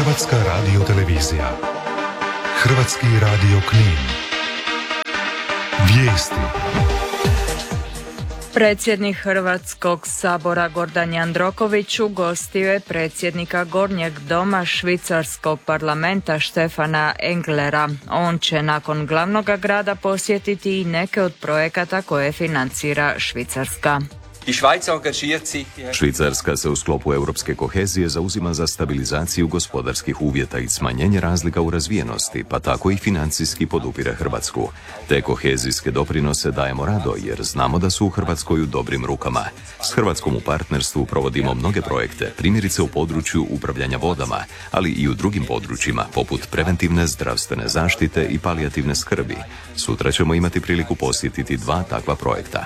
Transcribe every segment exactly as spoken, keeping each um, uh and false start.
Hrvatska radiotelevizija. Hrvatski radio Knin. Vijesti. Predsjednik Hrvatskog sabora Gordan Jandroković ugostio je predsjednika Gornjeg doma Švicarskog parlamenta Štefana Englera. On će nakon glavnog grada posjetiti i neke od projekata koje financira Švicarska. Švicarska se u sklopu europske kohezije zauzima za stabilizaciju gospodarskih uvjeta i smanjenje razlika u razvijenosti, pa tako i financijski podupire Hrvatsku. Te kohezijske doprinose dajemo rado jer znamo da su u Hrvatskoj u dobrim rukama. S Hrvatskom u partnerstvu provodimo mnoge projekte, primjerice u području upravljanja vodama, ali i u drugim područjima poput preventivne zdravstvene zaštite i palijativne skrbi. Sutra ćemo imati priliku posjetiti dva takva projekta.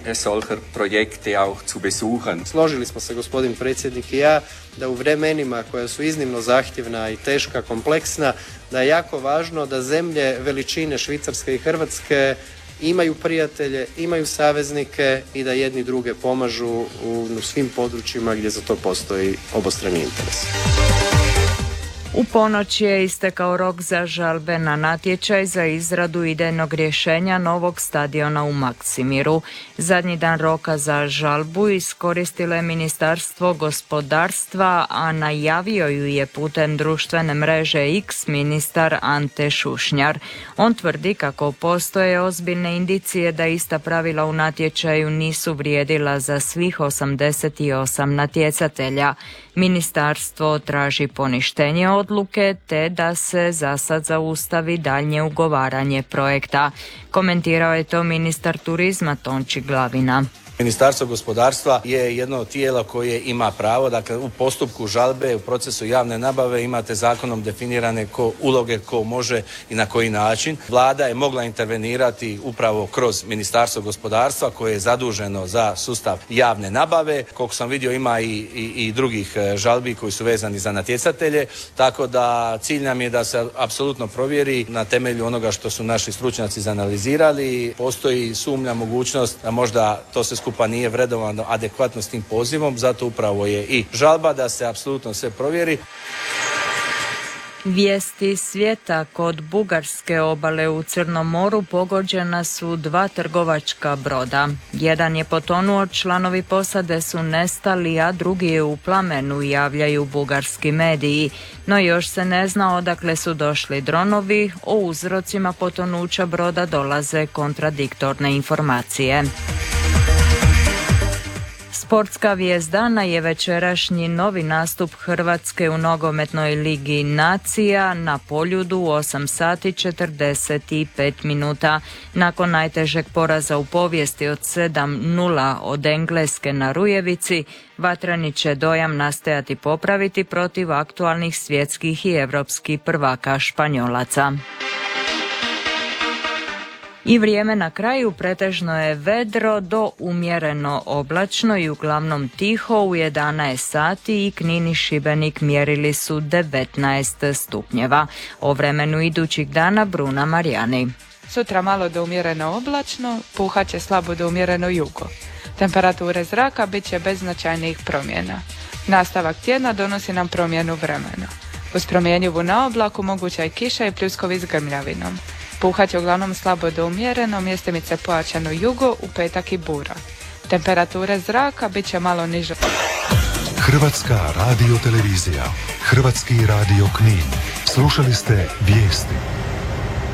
Složili smo se, gospodin predsjednik i ja, da u vremenima koja su iznimno zahtjevna i teška, kompleksna, da je jako važno da zemlje veličine Švicarske i Hrvatske imaju prijatelje, imaju saveznike i da jedni druge pomažu u svim područjima gdje za to postoji obostrani interes. U ponoć je istekao rok za žalbe na natječaj za izradu idejnog rješenja novog stadiona u Maksimiru. Zadnji dan roka za žalbu iskoristilo je Ministarstvo gospodarstva, a najavio ju je putem društvene mreže X ministar Ante Šušnjar. On tvrdi kako postoje ozbiljne indicije da ista pravila u natječaju nisu vrijedila za svih osamdeset osam natjecatelja. Ministarstvo traži poništenje odluke te da se za sad zaustavi daljnje ugovaranje projekta. Komentirao je to ministar turizma Tonči Glavina. Ministarstvo gospodarstva je jedno od tijela koje ima pravo, dakle u postupku žalbe, u procesu javne nabave imate zakonom definirane ko, uloge ko može i na koji način. Vlada je mogla intervenirati upravo kroz Ministarstvo gospodarstva koje je zaduženo za sustav javne nabave. Koliko sam vidio ima i, i, i drugih žalbi koji su vezani za natjecatelje, tako da cilj nam je da se apsolutno provjeri na temelju onoga što su naši stručnjaci izanalizirali. Postoji sumnja, mogućnost da možda to se skupa pa nije vredovano adekvatno s tim pozivom, zato upravo je i žalba da se apsolutno sve provjeri. Vijesti svijeta: kod bugarske obale u Crnom moru pogođena su dva trgovačka broda. Jedan je potonuo, članovi posade su nestali, a drugi je u plamenu, javljaju bugarski mediji. No još se ne zna odakle su došli dronovi, o uzrocima potonuća broda dolaze kontradiktorne informacije. Sportska vijest dana je večerašnji novi nastup Hrvatske u nogometnoj ligi nacija na Poljudu u osam sati četrdeset pet minuta. Nakon najtežeg poraza u povijesti od sedam nula od Engleske na Rujevici, vatreni će dojam nastojati popraviti protiv aktualnih svjetskih i europskih prvaka Španjolaca. I vrijeme na kraju: pretežno je vedro do umjereno oblačno i uglavnom tiho u jedanaest sati i Knin i Šibenik mjerili su devetnaest stupnjeva. O vremenu idućih dana Bruna Marijani. Sutra malo do umjereno oblačno, puhat će slabo do umjereno jugo. Temperature zraka bit će bez značajnijih promjena. Nastavak tjedna donosi nam promjenu vremena. Uz promjenjivu na oblaku moguća je kiša i pljuskovi s grmljavinom. Puhat će uglavnom slabo do umjereno, mjestimice pojačano jugo, u petak i bura. Temperature zraka bit će malo niže. Hrvatska radiotelevizija. Hrvatski radio Knin. Slušali ste vijesti.